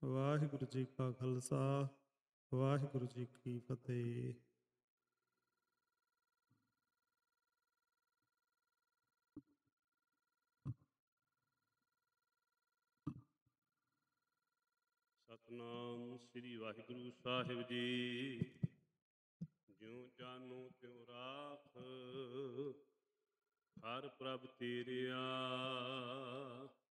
ਵਾਹਿਗੁਰੂ ਜੀ ਕਾ ਖਾਲਸਾ, ਵਾਹਿਗੁਰੂ ਜੀ ਕੀ ਫਤਿਹ। ਸਤਨਾਮ ਸ੍ਰੀ ਵਾਹਿਗੁਰੂ ਸਾਹਿਬ ਜੀ। ਜਿਉ ਜਾਨੂ ਤਿਉ ਰਾਖ, ਹਰ ਪ੍ਰਭ ਤੇਰਿਆ